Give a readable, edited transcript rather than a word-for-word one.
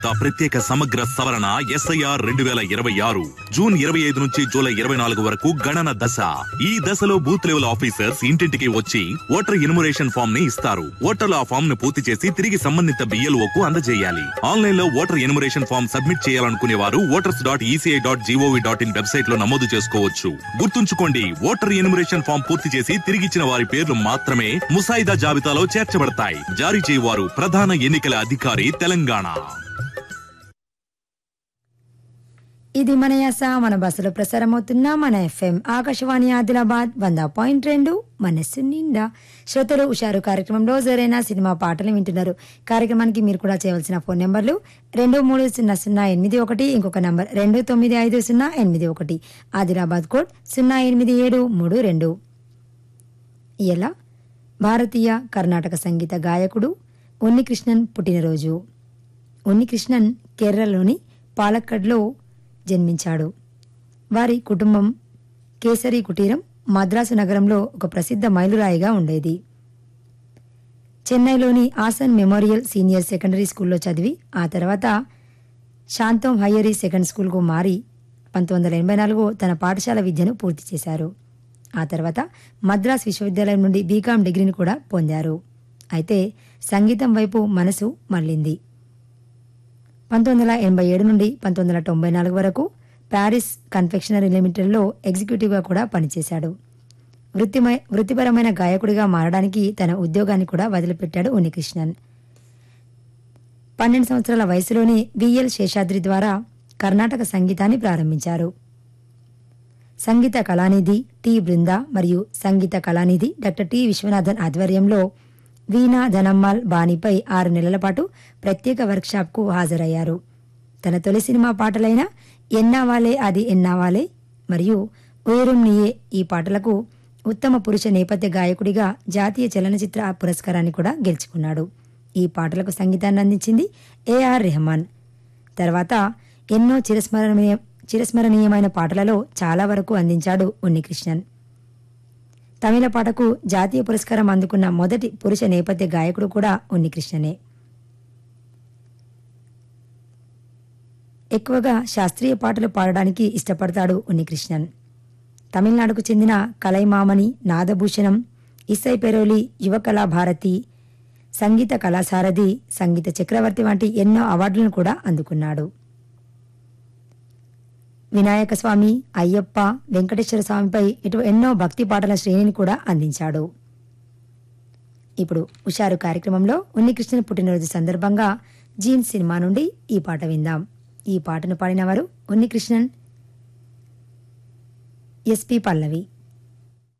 ప్రత్యేక సమగ్ర సవరణ SIR 2026 జూన్ 25 నుంచి జూలై 24 వరకు గణన దశ. ఈ దశలో బూత్ లెవెల్ ఆఫీసర్స్ ఇంటింటికి వచ్చి ఓటర్ ఎన్యుమరేషన్ ఫామ్ ని ఇస్తారు. ఓటర్లు ఆ ఫామ్ ను పూర్తి చేసి తిరిగి సంబంధిత BLO కు అందజేయాలి. ఆన్లైన్ లో ఓటర్ ఎన్యుమరేషన్ ఫామ్ సబ్మిట్ చేయాలనుకునే వారు voters.eci.gov.in వెబ్సైట్ లో నమోదు చేసుకోవచ్చు. గుర్తుంచుకోండి, ఓటర్ ఎన్యుమరేషన్ ఫామ్ పూర్తి చేసి తిరిగిచ్చిన వారి పేర్లు మాత్రమే ముసాయిదా జాబితాలో చేర్చబడతాయి. జారీ చేయవారు ప్రధాన ఎన్నికల అధికారి, తెలంగాణ. ఇది మన యాస, మన బస్సులో ప్రసారమవుతున్న మన FM ఆకాశవాణి ఆదిలాబాద్ 100.2 మనస్సు నిండా. శ్రోతలు హుషారు కార్యక్రమంలో జరైన సినిమా పాటలు వింటున్నారు. కార్యక్రమానికి మీరు కూడా చేయవలసిన ఫోన్ నెంబర్లు 230081, ఇంకొక నంబర్ 295081, ఆదిలాబాద్ కోడ్ 08732. ఇలా భారతీయ కర్ణాటక సంగీత గాయకుడు ఉన్నికృష్ణన్ పుట్టినరోజు. ఉన్నికృష్ణన్ కేరళలోని పాలక్కడ్లో జన్మించాడు. వారి కుటుంబం కేసరి కుటీరం మద్రాసు నగరంలో ఒక ప్రసిద్ధ మైలురాయిగా ఉండేది. చెన్నైలోని ఆసన్ మెమోరియల్ సీనియర్ సెకండరీ స్కూల్లో చదివి ఆ తర్వాత శాంతం హయ్యరీ సెకండ్ స్కూల్కు మారి 1984 తన పాఠశాల విద్యను పూర్తి చేశారు. ఆ తర్వాత మద్రాస్ విశ్వవిద్యాలయం నుండి బీకాం డిగ్రీని కూడా పొందారు. అయితే సంగీతం వైపు మనసు మళ్లింది. 1987 నుండి 1994 వరకు ప్యారిస్ కన్ఫెక్షనరీ లిమిటెడ్లో ఎగ్జిక్యూటివ్గా కూడా పనిచేశాడు. వృత్తిపరమైన గాయకుడిగా మారడానికి తన ఉద్యోగాన్ని కూడా వదిలిపెట్టాడు ఉన్నికృష్ణన్. 12 సంవత్సరాల వయసులోనే VL శేషాద్రి ద్వారా కర్ణాటక సంగీతాన్ని ప్రారంభించారు. సంగీత కళానిధి టి బృంద మరియు సంగీత కళానిధి డాక్టర్ టి విశ్వనాథన్ ఆధ్వర్యంలో వీణా ధనమ్మాల్ బాణిపై 6 నెలల పాటు ప్రత్యేక వర్క్షాప్కు హాజరయ్యారు. తన తొలి సినిమా పాటలైన ఎన్నావాలే అది ఎన్నావాలే మరియు ఉయరుం నీయే ఈ పాటలకు ఉత్తమ పురుష నేపథ్య గాయకుడిగా జాతీయ చలనచిత్ర పురస్కారాన్ని కూడా గెలుచుకున్నాడు. ఈ పాటలకు సంగీతాన్ని అందించింది AR రెహమాన్. తర్వాత ఎన్నో చిరస్మరణీయమైన పాటలలో చాలా వరకు అందించాడు ఉన్నికృష్ణన్. తమిళ పాటకు జాతీయ పురస్కారం అందుకున్న మొదటి పురుష నేపథ్య గాయకుడు కూడా ఉన్నికృష్ణనే. ఎక్కువగా శాస్త్రీయ పాటలు పాడడానికి ఇష్టపడతాడు ఉన్నికృష్ణన్. తమిళనాడుకు చెందిన కలైమామణి, నాదభూషణం, ఇసై పెరోలి, యువకళా భారతి, సంగీత కళాసారథి, సంగీత చక్రవర్తి వంటి ఎన్నో అవార్డులను కూడా అందుకున్నాడు. వినాయక స్వామి, అయ్యప్ప, వెంకటేశ్వర స్వామిపై ఇటు ఎన్నో భక్తి పాటల శ్రేణిని కూడా అందించాడు. ఇప్పుడు హుషారు కార్యక్రమంలో ఉన్నికృష్ణన్ పుట్టినరోజు సందర్భంగా జీన్ సినిమా నుండి ఈ పాట విందాం. ఈ పాటను పాడినవారు ఉన్నికృష్ణన్, SP పల్లవి.